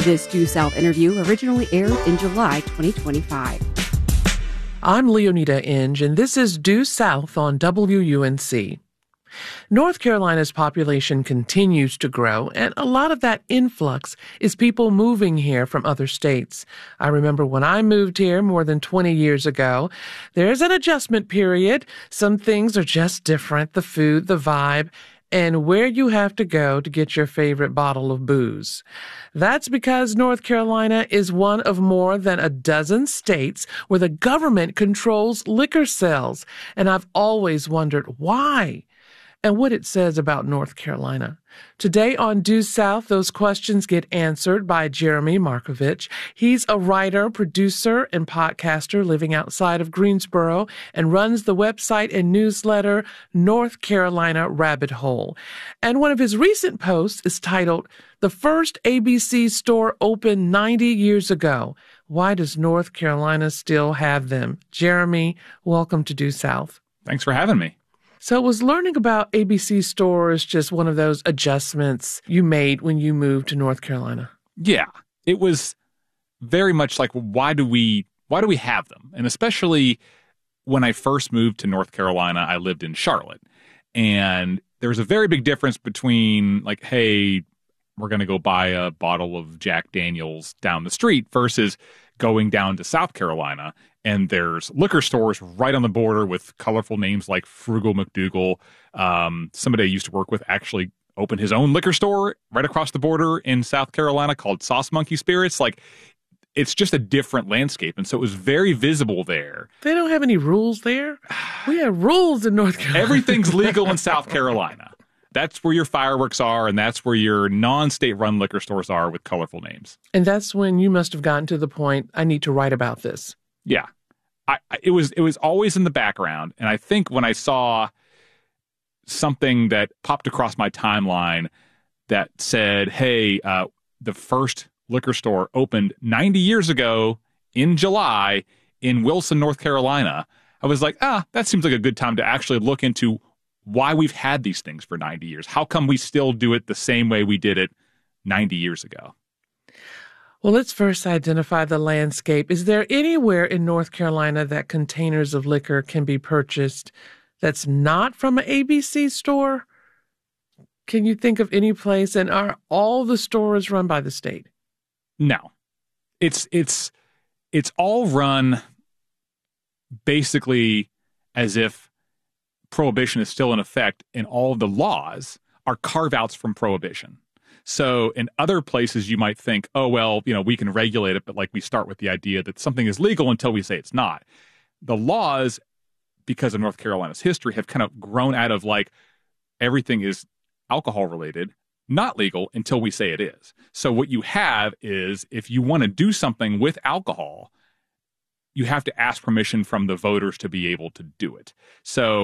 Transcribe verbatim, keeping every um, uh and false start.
This Due South interview originally aired in July twenty twenty-five. I'm Leonida Inge, and this is Due South on W U N C. North Carolina's population continues to grow, and a lot of that influx is people moving here from other states. I remember when I moved here more than twenty years ago, there's an adjustment period. Some things are just different, the food, the vibe, and where you have to go to get your favorite bottle of booze. That's because North Carolina is one of more than a dozen states where the government controls liquor sales, and I've always wondered why and what it says about North Carolina. Today on Due South, those questions get answered by Jeremy Markovich. He's a writer, producer, and podcaster living outside of Greensboro and runs the website and newsletter North Carolina Rabbit Hole. And one of his recent posts is titled, "The First A B C Store Opened ninety years ago. Why does North Carolina still have them?" Jeremy, welcome to Due South. Thanks for having me. So was learning about A B C stores just one of those adjustments you made when you moved to North Carolina? Yeah, it was very much like, why do we why do we have them? And especially when I first moved to North Carolina, I lived in Charlotte. And there was a very big difference between like, hey, we're going to go buy a bottle of Jack Daniels down the street versus going down to South Carolina. And there's liquor stores right on the border with colorful names like Frugal McDougal. Um, somebody I used to work with actually opened his own liquor store right across the border in South Carolina called Sauce Monkey Spirits. Like, it's just a different landscape. And so it was very visible there. They don't have any rules there? We have rules in North Carolina. Everything's legal in South Carolina. That's where your fireworks are, and that's where your non-state run liquor stores are with colorful names. And that's when you must have gotten to the point, I need to write about this. Yeah. I, it was it was always in the background, and I think when I saw something that popped across my timeline that said, hey, uh, the first liquor store opened ninety years ago in July in Wilson, North Carolina, I was like, ah, that seems like a good time to actually look into why we've had these things for ninety years. How come we still do it the same way we did it ninety years ago? Well, let's first identify the landscape. Is there anywhere in North Carolina that containers of liquor can be purchased that's not from an A B C store? Can you think of any place? And are all the stores run by the state? No. It's it's it's all run basically as if Prohibition is still in effect, and all of the laws are carve-outs from Prohibition. So in other places, you might think, oh, well, you know, we can regulate it, but like we start with the idea that something is legal until we say it's not. The laws, because of North Carolina's history, have kind of grown out of like everything is alcohol related, not legal until we say it is. So what you have is if you want to do something with alcohol, you have to ask permission from the voters to be able to do it. So